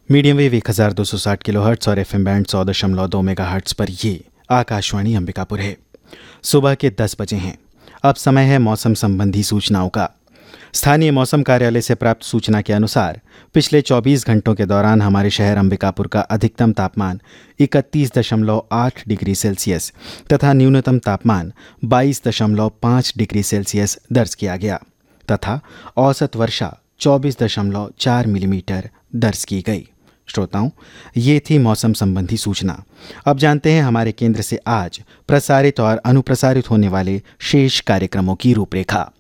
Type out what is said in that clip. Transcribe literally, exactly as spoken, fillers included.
Medium wave एक हज़ार दो सौ साठ किलो हर्ट्स और एफ एम बैंड सौ दशमलव दो मेगा हर्ट्स पर ये आकाशवाणी अंबिकापुर है। सुबह के दस बजे हैं। अब समय है मौसम संबंधी सूचनाओं का। स्थानीय मौसम कार्यालय से प्राप्त सूचना के अनुसार पिछले चौबीस घंटों के दौरान हमारे शहर अंबिकापुर का अधिकतम तापमान इकतीस दशमलव आठ डिग्री सेल्सियस तथा न्यूनतम तापमान बाईस दशमलव पाँच डिग्री सेल्सियस दर्ज किया गया तथा औसत वर्षा चौबीस दशमलव चार मिलीमीटर दर्ज की गई। श्रोताओं, ये थी मौसम संबंधी सूचना। अब जानते हैं हमारे केंद्र से आज प्रसारित और अनुप्रसारित होने वाले शेष कार्यक्रमों की रूपरेखा।